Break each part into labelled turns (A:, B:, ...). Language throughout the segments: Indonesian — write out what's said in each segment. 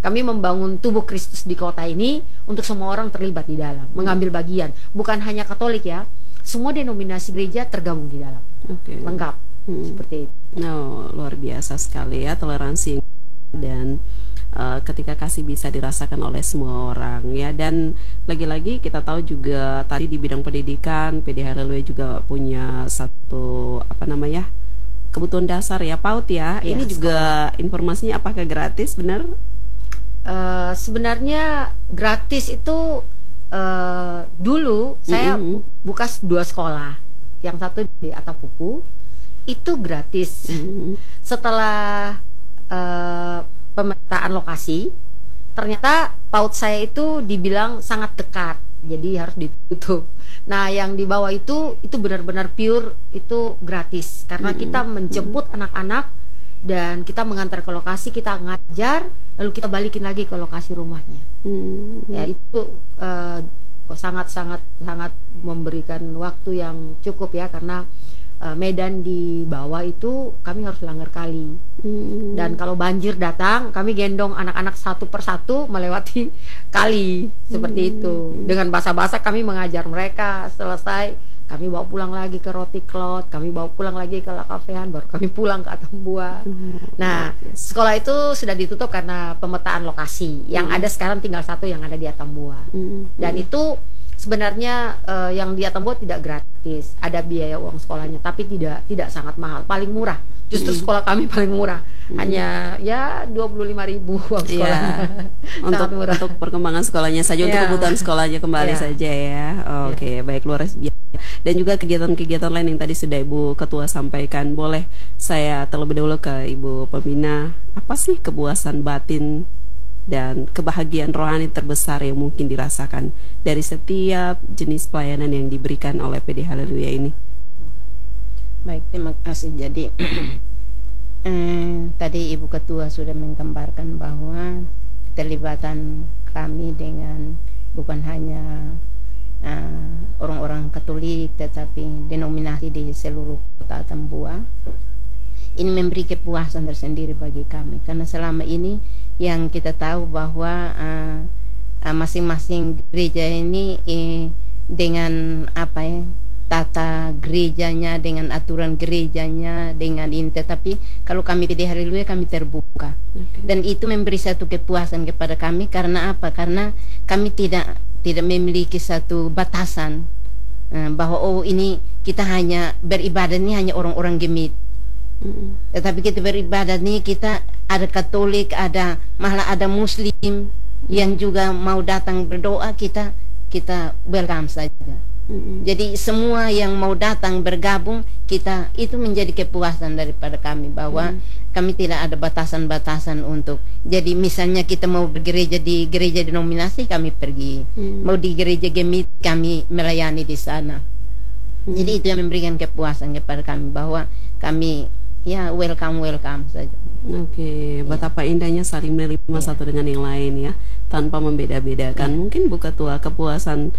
A: Kami membangun tubuh Kristus di kota ini untuk semua orang terlibat di dalam, mengambil bagian. Bukan hanya Katolik ya, semua denominasi gereja tergabung di dalam. Lengkap. Seperti itu.
B: No, luar biasa sekali ya toleransi dan ketika kasih bisa dirasakan oleh semua orang ya. Dan lagi-lagi kita tahu juga tadi di bidang pendidikan PD Haleluya juga punya satu kebutuhan dasar ya PAUD ya. Ini juga informasinya apakah gratis benar?
A: Sebenarnya gratis itu dulu saya buka 2 sekolah, yang satu di Atapuku itu gratis. Setelah pemetaan lokasi, ternyata PAUD saya itu dibilang sangat dekat, jadi harus ditutup. Nah, yang di bawah itu benar-benar pure, itu gratis karena kita menjemput anak-anak dan kita mengantar ke lokasi, kita ngajar, lalu kita balikin lagi ke lokasi rumahnya. Ya itu sangat memberikan waktu yang cukup ya, karena medan di bawah itu kami harus langgar kali. Dan kalau banjir datang, kami gendong anak-anak satu persatu melewati kali seperti itu. Dengan basah-basah kami mengajar mereka, selesai kami bawa pulang lagi ke Roti Klot, kami bawa pulang lagi ke Lakafean, baru kami pulang ke Atambua. Nah, sekolah itu sudah ditutup karena pemetaan lokasi. Yang ada sekarang tinggal satu yang ada di Atambua. Dan itu sebenarnya yang di Atambua tidak gratis, ada biaya uang sekolahnya, tapi tidak sangat mahal, paling murah. Justru sekolah kami paling murah, hanya ya 25.000 uang sekolahnya.
B: Untuk perkembangan sekolahnya saja, untuk kebutuhan sekolahnya kembali saja ya. Oke, baik, luar biasa. Dan juga kegiatan-kegiatan lain yang tadi sudah Ibu Ketua sampaikan. Boleh saya terlebih dahulu ke Ibu Pembina, apa sih kepuasan batin dan kebahagiaan rohani terbesar yang mungkin dirasakan dari setiap jenis pelayanan yang diberikan oleh PD Haleluya ini?
C: Baik, terima kasih. Jadi tadi Ibu Ketua sudah menggambarkan bahwa keterlibatan kami dengan bukan hanya orang-orang Katolik, tetapi denominasi di seluruh kota Atambua ini memberi kepuasan tersendiri bagi kami, karena selama ini yang kita tahu bahwa masing-masing gereja ini dengan tata gerejanya, dengan aturan gerejanya, dengan ini. Tetapi kalau kami PD Haleluya, kami terbuka. Dan itu memberi satu kepuasan kepada kami. Karena apa? Karena kami tidak memiliki satu batasan bahwa ini kita hanya beribadah ini hanya orang-orang gemit. Tetapi kita beribadah ini kita ada Katolik, malah ada Muslim yang juga mau datang berdoa, kita welcome saja. Jadi semua yang mau datang bergabung, kita itu menjadi kepuasan daripada kami, bahwa kami tidak ada batasan-batasan untuk. Jadi misalnya kita mau bergereja di gereja denominasi, kami pergi. Mau di gereja gemit, kami melayani di sana. Jadi itu yang memberikan kepuasan kepada kami, bahwa kami ya welcome saja.
B: Oke, betapa indahnya saling menerima satu dengan yang lain ya, tanpa membeda-bedakan. Mungkin Bu Ketua, kepuasan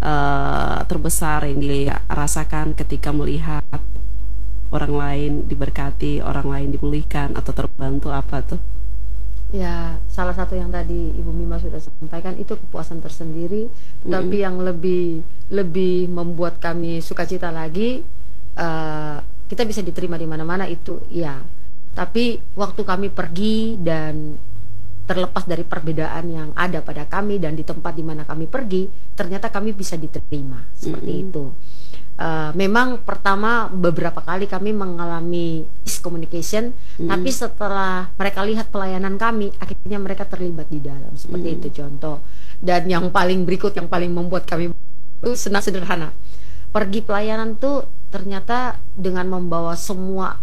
B: terbesar yang dirasakan ketika melihat orang lain diberkati, orang lain dipulihkan atau terbantu, apa tuh?
A: Ya, salah satu yang tadi Ibu Mima sudah sampaikan, itu kepuasan tersendiri. Tapi yang lebih membuat kami sukacita lagi, kita bisa diterima di mana-mana itu ya. Tapi waktu kami pergi, dan terlepas dari perbedaan yang ada pada kami dan di tempat di mana kami pergi, ternyata kami bisa diterima seperti itu. Memang pertama beberapa kali kami mengalami miscommunication, tapi setelah mereka lihat pelayanan kami, akhirnya mereka terlibat di dalam seperti itu contoh. Dan yang paling berikut, yang paling membuat kami itu sederhana, pergi pelayanan tuh ternyata dengan membawa semua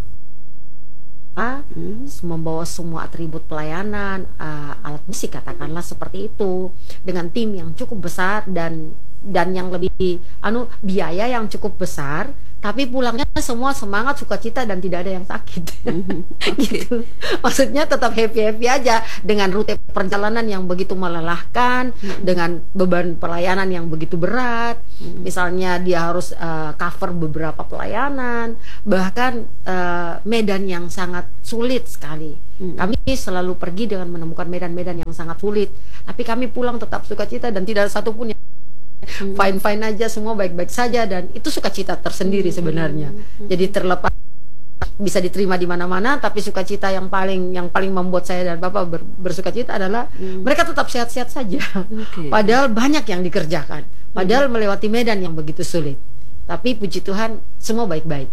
A: membawa semua atribut pelayanan, alat musik katakanlah seperti itu, dengan tim yang cukup besar dan yang lebih biaya yang cukup besar, tapi pulangnya semua semangat, sukacita, dan tidak ada yang sakit. Gitu. Maksudnya tetap happy-happy aja dengan rute perjalanan yang begitu melelahkan, dengan beban pelayanan yang begitu berat. Misalnya dia harus cover beberapa pelayanan, bahkan medan yang sangat sulit sekali. Kami selalu pergi dengan menemukan medan-medan yang sangat sulit, tapi kami pulang tetap sukacita dan tidak ada satupun yang fine-fine aja, semua baik-baik saja, dan itu sukacita tersendiri sebenarnya. Jadi terlepas bisa diterima di mana-mana, tapi sukacita yang paling membuat saya dan Bapak bersukacita adalah mereka tetap sehat-sehat saja. Padahal banyak yang dikerjakan, padahal melewati medan yang begitu sulit. Tapi puji Tuhan semua baik-baik.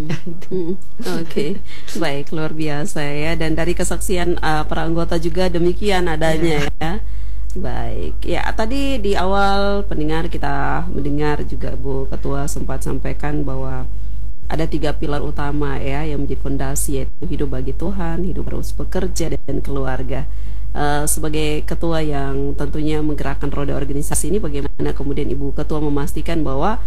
B: Oke, baik, luar biasa ya. Dan dari kesaksian para anggota juga demikian adanya ya. Baik, ya tadi di awal pendengar kita mendengar juga Bu Ketua sempat sampaikan bahwa ada 3 pilar utama ya yang menjadi fondasi, yaitu hidup bagi Tuhan, hidup harus bekerja, dan keluarga. Sebagai ketua yang tentunya menggerakkan roda organisasi ini, bagaimana kemudian Ibu Ketua memastikan bahwa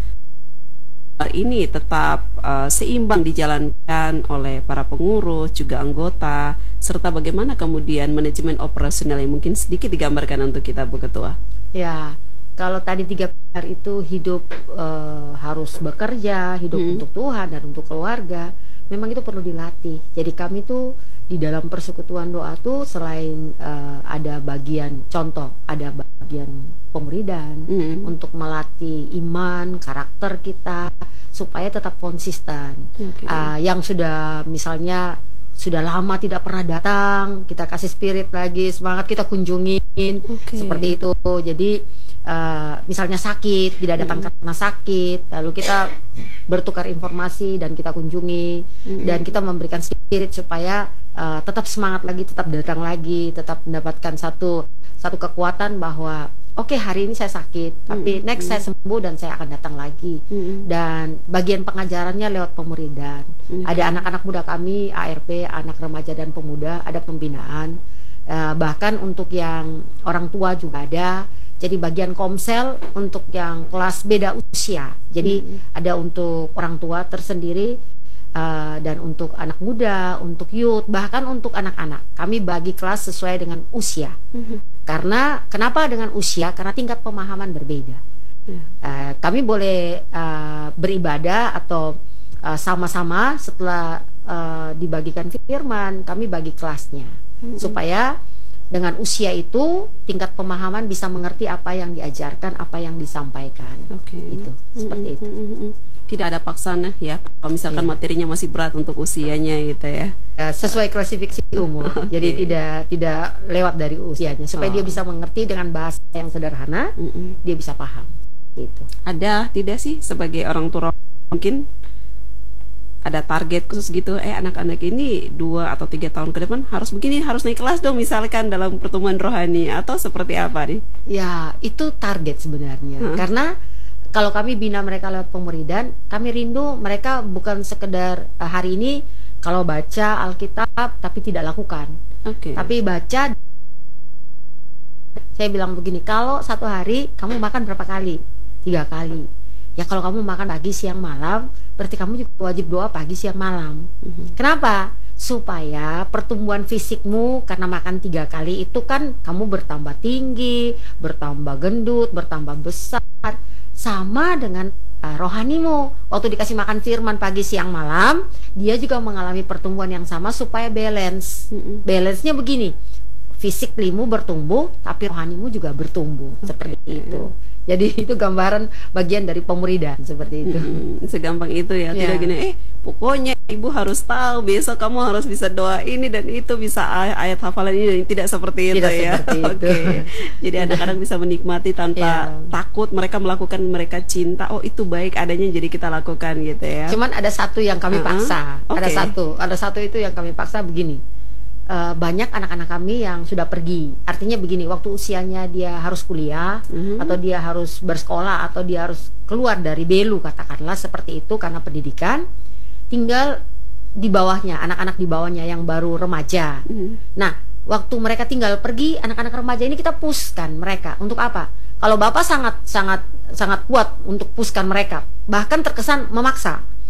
B: ini tetap seimbang dijalankan oleh para pengurus, juga anggota, serta bagaimana kemudian manajemen operasional yang mungkin sedikit digambarkan untuk kita, Bu Ketua?
A: Ya, kalau tadi 3 pilar itu hidup harus bekerja, hidup untuk Tuhan dan untuk keluarga, memang itu perlu dilatih. Jadi kami tuh di dalam persekutuan doa tuh selain ada bagian contoh, ada bagian pemuridan untuk melatih iman, karakter kita supaya tetap konsisten. Yang sudah misalnya sudah lama tidak pernah datang, kita kasih spirit lagi, semangat, kita kunjungin, seperti itu. Jadi misalnya sakit, tidak datang karena sakit, lalu kita bertukar informasi dan kita kunjungi, dan kita memberikan spirit supaya tetap semangat lagi, tetap datang lagi, tetap mendapatkan satu kekuatan bahwa oke, hari ini saya sakit, tapi next saya sembuh dan saya akan datang lagi. Dan bagian pengajarannya lewat pemuridan. Ada anak-anak muda kami, ARP, anak remaja dan pemuda, ada pembinaan. Bahkan untuk yang orang tua juga ada. Jadi bagian komsel untuk yang kelas beda usia. Jadi ada untuk orang tua tersendiri, dan untuk anak muda, untuk youth, bahkan untuk anak-anak. Kami bagi kelas sesuai dengan usia. Karena kenapa dengan usia? Karena tingkat pemahaman berbeda. Kami boleh beribadah atau sama-sama setelah dibagikan firman, kami bagi kelasnya supaya dengan usia itu tingkat pemahaman bisa mengerti apa yang diajarkan, apa yang disampaikan. Itu seperti itu.
B: Tidak ada paksaan ya, kalau misalkan materinya masih berat untuk usianya gitu ya.
A: Sesuai klasifikasi umur. Jadi tidak lewat dari usianya, supaya dia bisa mengerti dengan bahasa yang sederhana, dia bisa paham. Gitu.
B: Ada tidak sih sebagai orang tua mungkin ada target khusus gitu, anak-anak ini 2 atau 3 tahun ke depan harus begini, harus naik kelas dong misalkan dalam pertemuan rohani, atau seperti apa nih?
A: Ya, itu target sebenarnya. Karena kalau kami bina mereka lewat pemuridan, kami rindu mereka bukan sekedar hari ini kalau baca Alkitab tapi tidak lakukan. Tapi baca, saya bilang begini, kalau satu hari kamu makan berapa kali? 3 kali. Ya kalau kamu makan pagi, siang, malam, berarti kamu juga wajib doa pagi, siang, malam. Kenapa? Supaya pertumbuhan fisikmu karena makan 3 kali itu kan kamu bertambah tinggi, bertambah gendut, bertambah besar. Sama dengan rohanimu. Waktu dikasih makan firman pagi, siang, malam, dia juga mengalami pertumbuhan yang sama supaya balance. Balance-nya begini, fisik limu bertumbuh, tapi rohanimu juga bertumbuh. Seperti itu. Jadi itu gambaran bagian dari pemuridan, seperti itu.
B: Segampang itu ya, tidak gini, pokoknya ibu harus tahu, besok kamu harus bisa doa ini dan itu, bisa ayat hafalan ini, tidak seperti itu ya. Jadi anak-anak bisa menikmati tanpa takut, mereka melakukan, mereka cinta, oh itu baik adanya, jadi kita lakukan gitu ya.
A: Cuman ada satu yang kami paksa, ada satu itu yang kami paksa begini. Banyak anak-anak kami yang sudah pergi. Artinya begini, waktu usianya dia harus kuliah, atau dia harus bersekolah, atau dia harus keluar dari belu, katakanlah seperti itu, karena pendidikan, tinggal di bawahnya, anak-anak di bawahnya yang baru remaja. Nah, waktu mereka tinggal pergi, anak-anak remaja ini kita pushkan mereka. Untuk apa? Kalau bapak sangat kuat untuk pushkan mereka, bahkan terkesan memaksa.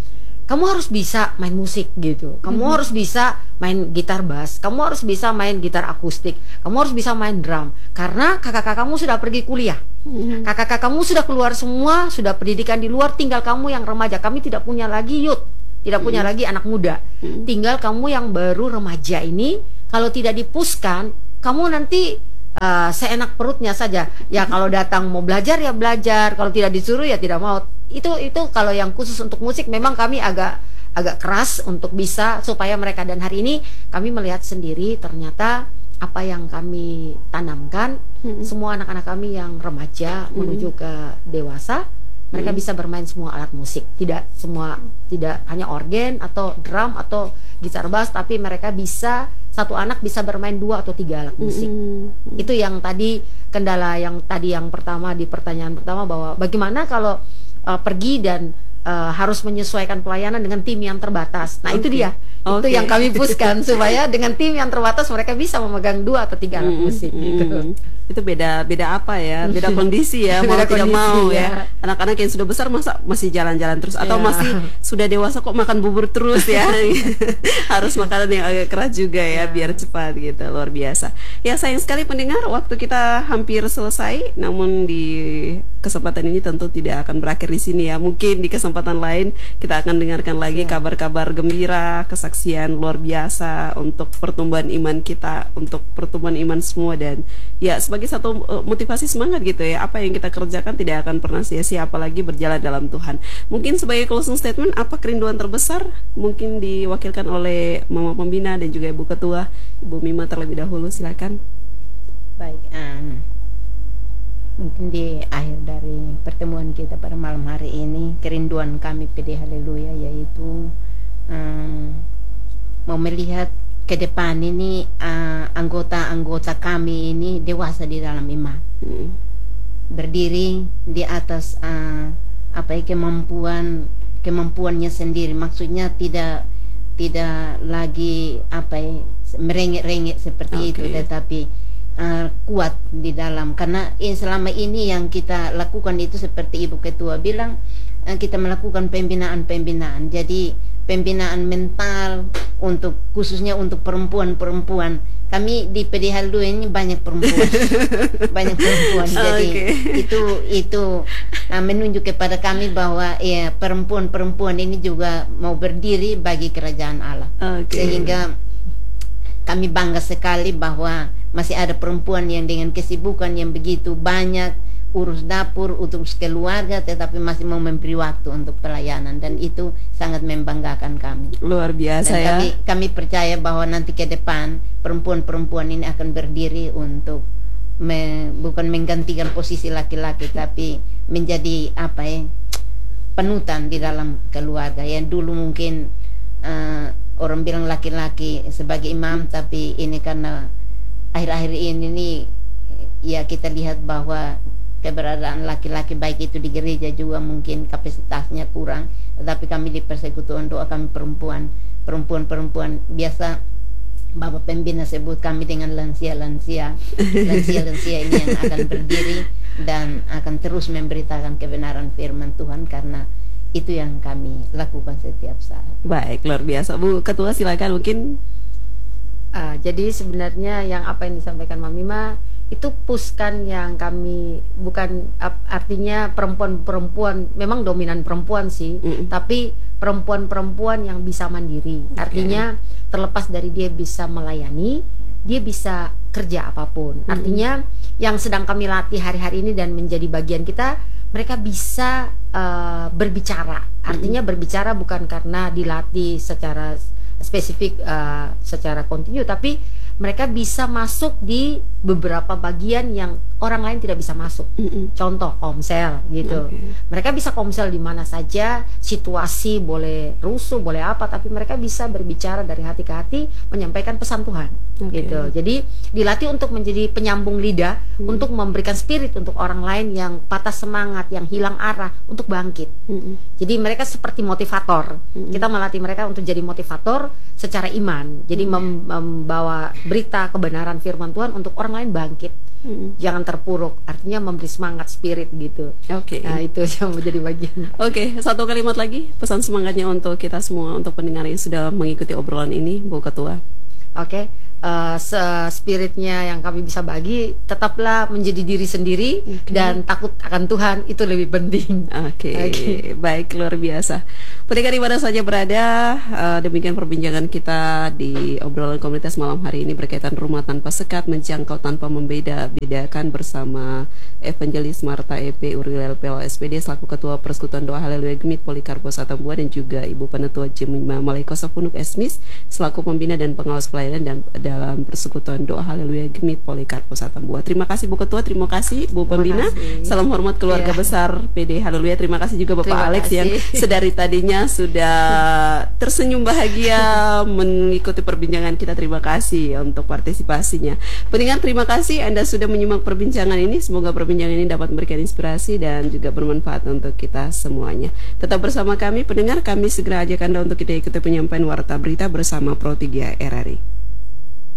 A: kamu harus bisa main musik gitu, kamu harus bisa main gitar bass, kamu harus bisa main gitar akustik, kamu harus bisa main drum, karena kakak-kakak kamu sudah pergi kuliah, kakak-kakak kamu sudah keluar semua, sudah pendidikan di luar, tinggal kamu yang remaja. Kami tidak punya lagi youth, tidak punya lagi anak muda, tinggal kamu yang baru remaja ini. Kalau tidak dipuskan, kamu nanti seenak perutnya saja. Ya kalau datang mau belajar ya belajar, kalau tidak disuruh ya tidak mau. Itu kalau yang khusus untuk musik memang kami agak keras untuk bisa supaya mereka. Dan hari ini kami melihat sendiri ternyata apa yang kami tanamkan, semua anak-anak kami yang remaja menuju ke dewasa, mereka bisa bermain semua alat musik. Tidak hanya organ atau drum atau gitar bass, tapi mereka bisa, satu anak bisa bermain 2 atau 3 alat musik. Itu yang tadi kendala yang tadi yang pertama di pertanyaan pertama, bahwa bagaimana kalau pergi dan harus menyesuaikan pelayanan dengan tim yang terbatas. Nah, itu dia. Itu yang kami puskan supaya dengan tim yang terbatas mereka bisa memegang 2 atau 3 alat musik gitu.
B: Itu beda apa ya, beda kondisi ya, mau tidak mau ya. Anak-anak yang sudah besar masa masih jalan-jalan terus, atau masih sudah dewasa kok makan bubur terus ya. Harus makanan yang agak keras juga ya, biar cepat gitu. Luar biasa ya. Sayang sekali pendengar, waktu kita hampir selesai, namun di kesempatan ini tentu tidak akan berakhir di sini ya. Mungkin di kesempatan lain kita akan dengarkan lagi kabar-kabar gembira, kesaksian luar biasa untuk pertumbuhan iman kita, untuk pertumbuhan iman semua. Dan ya sebagai satu motivasi semangat gitu ya, apa yang kita kerjakan tidak akan pernah sia-sia, apalagi berjalan dalam Tuhan. Mungkin sebagai closing statement, apa kerinduan terbesar mungkin diwakilkan oleh Mama Pembina dan juga Ibu Ketua, Ibu Mima terlebih dahulu, silakan.
C: Baik, mungkin di akhir dari pertemuan kita pada malam hari ini, kerinduan kami PD Haleluya yaitu mau melihat ke depan ini anggota-anggota kami ini dewasa di dalam iman, berdiri di atas kemampuannya sendiri. Maksudnya tidak lagi merengek-rengek seperti itu, tetapi kuat di dalam. Karena selama ini yang kita lakukan itu seperti Ibu Ketua bilang, kita melakukan pembinaan. Jadi pembinaan mental khususnya untuk perempuan. Kami di PD Haldo ini banyak perempuan. Banyak perempuan. Jadi itu menunjuk kepada kami bahwa ya perempuan ini juga mau berdiri bagi kerajaan Allah. Sehingga kami bangga sekali bahwa masih ada perempuan yang dengan kesibukan yang begitu banyak, urus dapur, urus keluarga, tetapi masih mau memberi waktu untuk pelayanan, dan itu sangat membanggakan kami. Luar biasa dan ya. Kami percaya bahwa nanti ke depan perempuan-perempuan ini akan berdiri untuk bukan menggantikan posisi laki-laki, tapi menjadi panutan di dalam keluarga. Yang dulu mungkin orang bilang laki-laki sebagai imam, tapi ini karena akhir-akhir ini nih ya kita lihat bahwa keberadaan laki-laki baik itu di gereja juga mungkin kapasitasnya kurang, tetapi kami di Persekutuan Doa kami perempuan biasa Bapak Pembina sebut kami dengan lansia-lansia ini yang akan berdiri dan akan terus memberitakan kebenaran firman Tuhan, karena itu yang kami lakukan setiap saat. Baik, luar biasa. Bu Ketua silakan mungkin.
A: Jadi sebenarnya yang apa yang disampaikan Mamima itu puskan yang kami, bukan artinya perempuan memang dominan perempuan sih, tapi perempuan yang bisa mandiri. Artinya terlepas dari dia bisa melayani, dia bisa kerja apapun. Artinya yang sedang kami latih hari-hari ini dan menjadi bagian kita, mereka bisa berbicara. Artinya berbicara bukan karena dilatih secara spesifik secara kontinu, tapi mereka bisa masuk di beberapa bagian yang orang lain tidak bisa masuk. Contoh komsel gitu. Mereka bisa komsel di mana saja, situasi boleh rusuh, boleh apa, tapi mereka bisa berbicara dari hati ke hati, menyampaikan pesan Tuhan. Gitu. Jadi dilatih untuk menjadi penyambung lidah, untuk memberikan spirit untuk orang lain yang patah semangat, yang hilang arah, untuk bangkit. Jadi mereka seperti motivator. Kita melatih mereka untuk jadi motivator secara iman. Jadi membawa berita kebenaran firman Tuhan untuk orang orang lain bangkit. Jangan terpuruk, artinya memberi semangat spirit gitu.
B: Oke.
A: Nah, itu yang menjadi bagian.
B: Oke, satu kalimat lagi pesan semangatnya untuk kita semua, untuk pendengar yang sudah mengikuti obrolan ini, Bu Ketua.
A: Oke, spiritnya yang kami bisa bagi, tetaplah menjadi diri sendiri dan takut akan Tuhan, itu lebih penting.
B: Oke, baik, luar biasa. Pendengar di mana saja berada, demikian perbincangan kita di obrolan komunitas malam hari ini berkaitan rumah tanpa sekat, menjangkau tanpa membeda-bedakan bersama Evangelis Martha EP Uriel LPO SPD selaku Ketua Persekutuan Doa Haleluya Gemit Polikarpus Atambua, dan juga Ibu Penetua Jemima Malaikosa Punuk Esmis selaku pembina dan pengawas pelayanan dan dalam Persekutuan Doa Haleluya Gemit Polikarpus Atambua. Terima kasih Bu Ketua, terima kasih Bu Pembina. Salam hormat keluarga besar PD Haleluya. Terima kasih juga Bapak Alex yang sedari tadinya sudah tersenyum bahagia mengikuti perbincangan kita. Terima kasih untuk partisipasinya. Pendengar, terima kasih Anda sudah menyimak perbincangan ini. Semoga perbincangan ini dapat memberikan inspirasi dan juga bermanfaat untuk kita semuanya. Tetap bersama kami pendengar, kami segera ajak Anda untuk kita ikuti penyampaian warta berita bersama Pro 3 RRI.